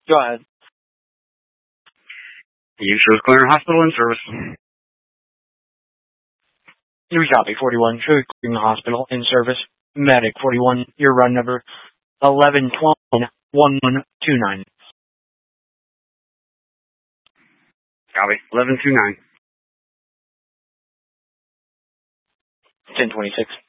Go ahead. You Shows Clearing Hospital in service. You copy 41, Shows Clearing Hospital in service. Medic 41, your run number 1129. Copy. 1129. 1026.